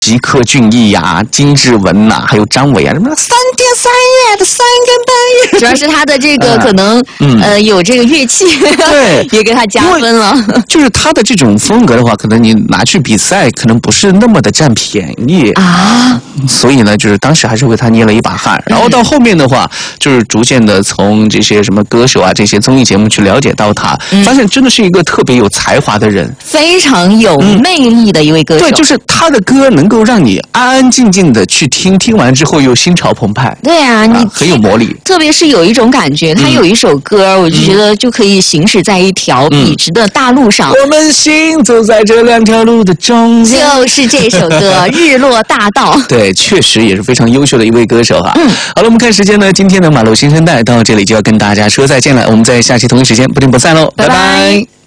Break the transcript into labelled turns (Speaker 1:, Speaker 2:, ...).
Speaker 1: 吉克隽逸呀、金志文呐、还有张伟啊，什么3天3夜的3个半月，
Speaker 2: 主要是他的这个可能有这个乐器，
Speaker 1: 对，
Speaker 2: 也给他加分了。
Speaker 1: 就是他的这种风格的话，可能你拿去比赛，可能不是那么的占便宜啊。所以呢，就是当时还是为他捏了一把汗。然后到后面的话，就是逐渐的从这些什么歌手啊这些综艺节目去了解到他，发现真的是一个特别有才华的人，
Speaker 2: 非常有魅力的一位歌手。
Speaker 1: 对，就是他的歌能够让你安安静静的去听，听完之后又心潮澎湃。
Speaker 2: 对啊，你
Speaker 1: 很有魔力。
Speaker 2: 特别是有一种感觉，他有一首歌，我就觉得就可以行驶在一条笔直的大路上。
Speaker 1: 我们行走在这2条路的中间，
Speaker 2: 就是这首歌《日落大道》。
Speaker 1: 对，确实也是非常优秀的一位歌手哈。好了，我们看时间呢，今天的马路新生代到这里就要跟大家说再见了，我们在下期同一时间不见不散喽，拜拜。